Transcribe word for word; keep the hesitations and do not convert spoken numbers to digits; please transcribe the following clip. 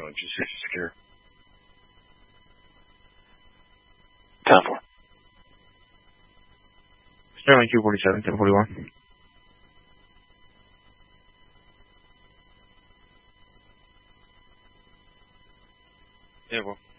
on G sixty secure. ten four. Sterling two forty-seven, ten forty-one. Yeah, well.